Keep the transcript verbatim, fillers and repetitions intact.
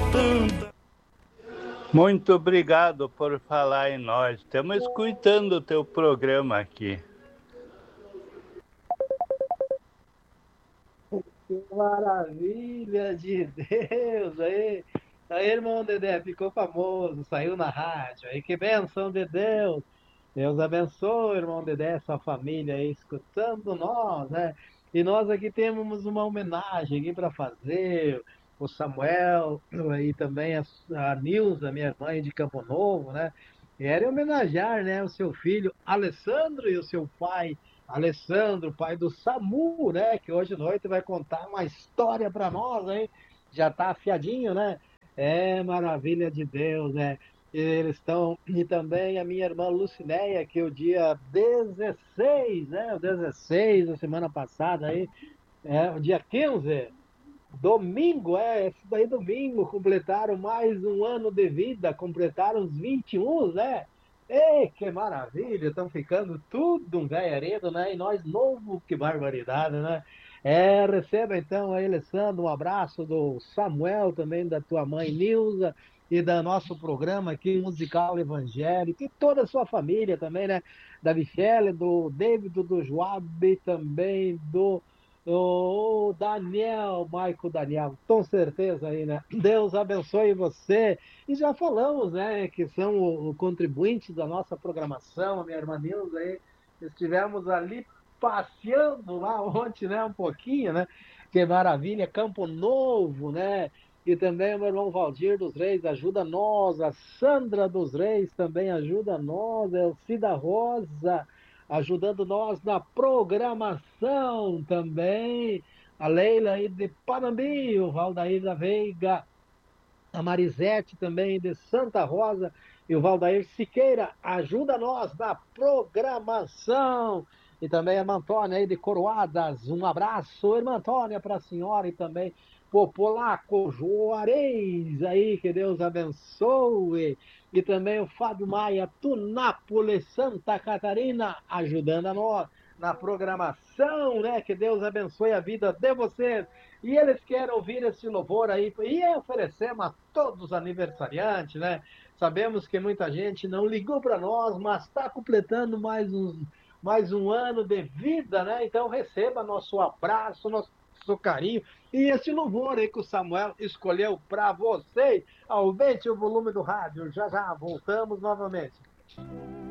Muito obrigado por falar em nós. Estamos escutando o teu programa aqui. Que maravilha de Deus! Aí, aí, irmão Dedé, ficou famoso, saiu na rádio. Aí, que benção de Deus! Deus abençoe, irmão Dedé, sua família aí, escutando nós, né? E nós aqui temos uma homenagem aqui para fazer. O Samuel, e também a, a Nilza, minha irmã de Campo Novo, né? Querem homenagear, né, o seu filho Alessandro e o seu pai Alessandro, pai do Samu, né? Que hoje à noite vai contar uma história para nós, hein? Já tá afiadinho, né? É maravilha de Deus, né? Eles estão. E também a minha irmã Lucinéia, que o dia dezesseis, né? O dezesseis da semana passada aí, é, o dia quinze, domingo, é, esse daí domingo, completaram mais um ano de vida, completaram os vinte e um, né? Ei, que maravilha, estão ficando tudo um velharedo, né? E nós novo, que barbaridade, né? É, receba então aí, Alessandro, um abraço do Samuel, também da tua mãe Nilza, e do nosso programa aqui, Musical Evangélico, e toda a sua família também, né? Da Michele, do David, do Joab, também do o Daniel, Maico Daniel, com certeza aí, né? Deus abençoe você. E já falamos, né, que são o, o contribuinte da nossa programação, a minha irmã Nilza aí. Estivemos ali passeando lá ontem, né, um pouquinho, né? Que maravilha, Campo Novo, né? E também o meu irmão Valdir dos Reis ajuda nós, a Sandra dos Reis também ajuda nós, a Elcida Rosa ajudando nós na programação também. A Leila aí de Panambi, o Valdair da Veiga, a Marisete também de Santa Rosa e o Valdair Siqueira ajuda nós na programação. E também a irmã Antônia aí de Coroadas, um abraço, irmã Antônia, para a senhora e também Popolaco Juarez aí, que Deus abençoe. E também o Fábio Maia, Tunápolis, Santa Catarina, ajudando a nós na programação, né? Que Deus abençoe a vida de vocês. E eles querem ouvir esse louvor aí. E oferecemos a todos os aniversariantes, né? Sabemos que muita gente não ligou para nós, mas está completando mais um, mais um ano de vida, né? Então receba nosso abraço, nosso carinho e esse louvor aí que o Samuel escolheu para vocês. Aumente o volume do rádio, já já voltamos novamente.